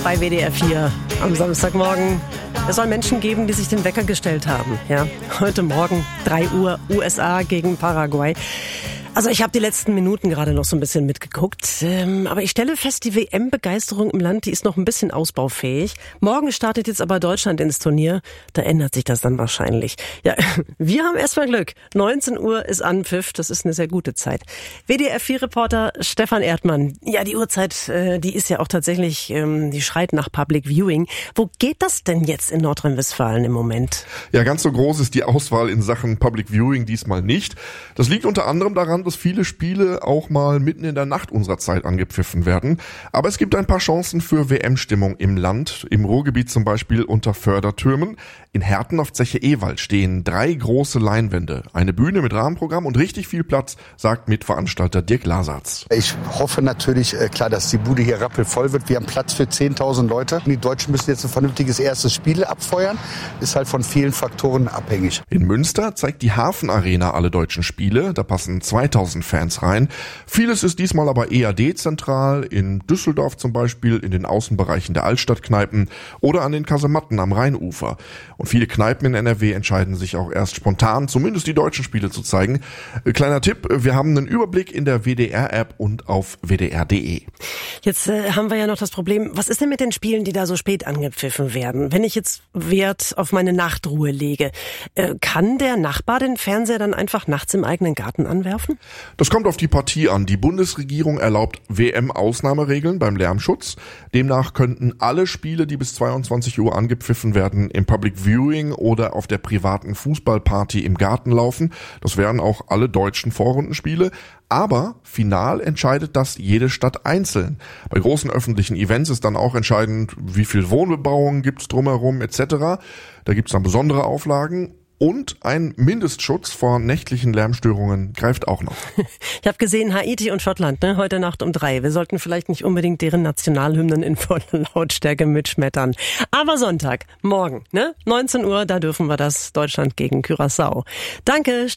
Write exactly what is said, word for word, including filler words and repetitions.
bei W D R vier am Samstagmorgen. Es soll Menschen geben, die sich den Wecker gestellt haben. Ja, heute Morgen drei Uhr U S A gegen Paraguay. Also ich habe die letzten Minuten gerade noch so ein bisschen mitgeguckt, ähm, aber ich stelle fest, die W M-Begeisterung im Land, die ist noch ein bisschen ausbaufähig. Morgen startet jetzt aber Deutschland ins Turnier, da ändert sich das dann wahrscheinlich. Ja, wir haben erstmal Glück. neunzehn Uhr ist Anpfiff, das ist eine sehr gute Zeit. W D R vier-Reporter Stefan Erdmann. Ja, die Uhrzeit, äh, die ist ja auch tatsächlich, ähm, die schreit nach Public Viewing. Wo geht das denn jetzt in Nordrhein-Westfalen im Moment? Ja, ganz so groß ist die Auswahl in Sachen Public Viewing diesmal nicht. Das liegt unter anderem daran, dass viele Spiele auch mal mitten in der Nacht unserer Zeit angepfiffen werden. Aber es gibt ein paar Chancen für W M-Stimmung im Land. Im Ruhrgebiet zum Beispiel unter Fördertürmen. In Herten auf Zeche Ewald stehen drei große Leinwände. Eine Bühne mit Rahmenprogramm und richtig viel Platz, sagt Mitveranstalter Dirk Lasatz. Ich hoffe natürlich, klar, dass die Bude hier rappelvoll wird. Wir haben Platz für zehntausend Leute. Die Deutschen müssen jetzt ein vernünftiges erstes Spiel abfeuern. Ist halt von vielen Faktoren abhängig. In Münster zeigt die Hafenarena alle deutschen Spiele. Da passen zweitausend Fans rein. Vieles ist diesmal aber eher dezentral. In Düsseldorf zum Beispiel, in den Außenbereichen der Altstadtkneipen oder an den Kasematten am Rheinufer. Und viele Kneipen in N R W entscheiden sich auch erst spontan, zumindest die deutschen Spiele zu zeigen. Kleiner Tipp, wir haben einen Überblick in der W D R-App und auf w d r punkt d e. Jetzt äh, haben wir ja noch das Problem, was ist denn mit den Spielen, die da so spät angepfiffen werden? Wenn ich jetzt Wert auf meine Nachtruhe lege, äh, kann der Nachbar den Fernseher dann einfach nachts im eigenen Garten anwerfen? Das kommt auf die Partie an. Die Bundesregierung erlaubt W M-Ausnahmeregeln beim Lärmschutz. Demnach könnten alle Spiele, die bis zweiundzwanzig Uhr angepfiffen werden, im Public Viewing oder auf der privaten Fußballparty im Garten laufen. Das wären auch alle deutschen Vorrundenspiele. Aber final entscheidet das jede Stadt einzeln. Bei großen öffentlichen Events ist dann auch entscheidend, wie viel Wohnbebauung gibt's drumherum et cetera. Da gibt's dann besondere Auflagen. Und ein Mindestschutz vor nächtlichen Lärmstörungen greift auch noch. Ich habe gesehen, Haiti und Schottland, ne, heute Nacht um drei. Wir sollten vielleicht nicht unbedingt deren Nationalhymnen in voller Lautstärke mitschmettern. Aber Sonntag, morgen, ne, neunzehn Uhr, da dürfen wir das. Deutschland gegen Curaçao. Danke.